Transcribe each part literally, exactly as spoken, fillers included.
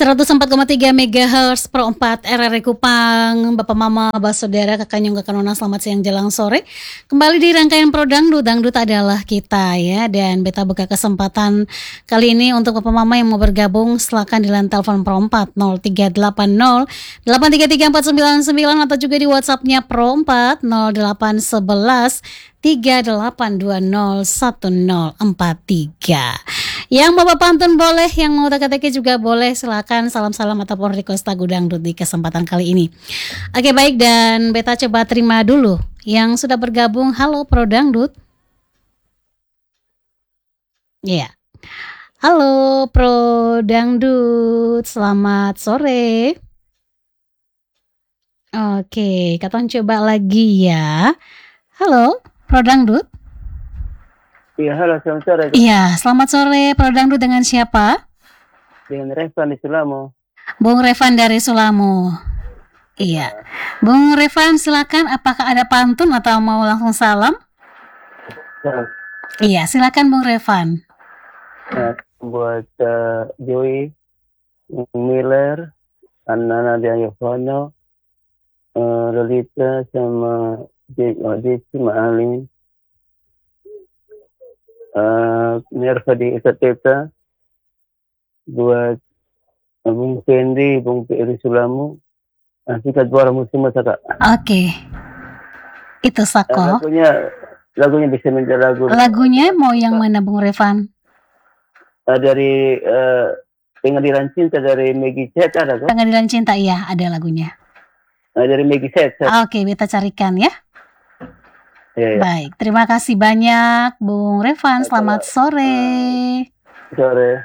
seratus empat koma tiga megahertz per empat R R I Kupang. Bapak Mama, Bapak Saudara, Kakak Nyung, Kakak Nona, selamat siang jelang sore. Kembali di rangkaian Pro Dangdut, Dangdut adalah kita ya. Dan beta buka kesempatan kali ini untuk Bapak Mama yang mau bergabung, silakan di line telepon Pro empat nol tiga delapan nol delapan tiga tiga empat sembilan sembilan atau juga di WhatsApp-nya Pro empat nol delapan satu satu tiga delapan dua nol satu nol empat tiga. Yang Bapak pantun boleh, yang mau teka-teki juga boleh, silakan salam-salam ataupun request lagu dangdut di kesempatan kali ini. Oke baik, dan beta coba terima dulu yang sudah bergabung. Halo Pro Dangdut. Iya. Yeah. Halo Pro Dangdut, selamat sore. Oke, kita coba lagi ya. Halo Pro Dangdut. Iya, halo, selamat sore. Iya, selamat sore. Pro Dangdut dengan siapa? Dengan Revan di Sulamo. Bung Revan dari Sulamo. Iya. Bung Revan, silakan. Apakah ada pantun atau mau langsung salam? Ya. Iya, silakan Bung Revan. Nah, buat uh, Joey Miller, Anna Nadia Yohono, uh, Lolita sama Jesse Maalin. Uh, Nerva di Itateta, buat uh, Bung Kendi, Bung Peri Sulamu, uh, kita dua musim masa. Oke, itu Sako. Uh, lagunya, lagunya bisa menjadi lagu. Lagunya mau yang mana Bung Revan? Uh, dari uh, Pengadilan Cinta dari Maggie Set ada kan? Pengadilan Cinta, iya ada lagunya. Uh, dari Maggie Set. Oke, kita carikan ya. Ya, ya. Baik, terima kasih banyak Bung Revan. Selamat sore. Sore.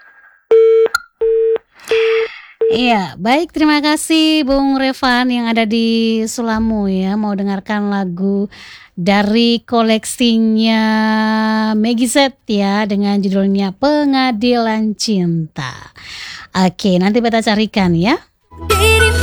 Iya, baik, terima kasih Bung Revan yang ada di Sulamu ya. Mau dengarkan lagu dari koleksinya Maggie Z ya, dengan judulnya Pengadilan Cinta. Oke, nanti beta carikan ya.